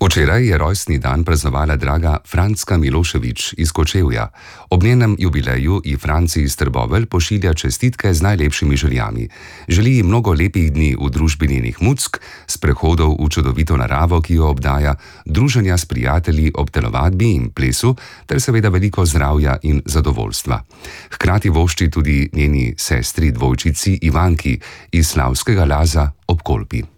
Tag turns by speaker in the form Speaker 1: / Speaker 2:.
Speaker 1: Včeraj je rojstni dan praznovala draga Francka Milošević iz Kočevja. Ob njenem jubileju ji Franci iz Trbovelj pošilja čestitke z najlepšimi željami. Želi ji mnogo lepih dni v družbi njenih muck, sprehodov v čudovito naravo, ki jo obdaja, druženja s prijatelji ob telovadbi in plesu, ter seveda veliko zdravja in zadovoljstva. Hkrati vošči tudi njeni sestri dvojčici Ivanki iz Slavskega Laza ob Kolpi.